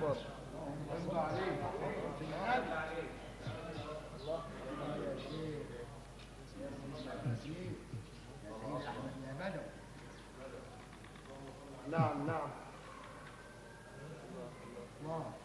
الله عليك. الله يا شيخ، يا سيد احمد يا بدوي. نعم نعم. الله